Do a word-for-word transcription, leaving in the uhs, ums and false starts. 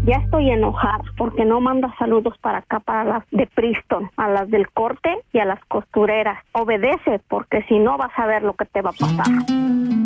Ya estoy enojada porque no manda saludos para acá, para las de Priston, a las del corte y a las costureras. Obedece, porque si no vas a ver lo que te va a pasar.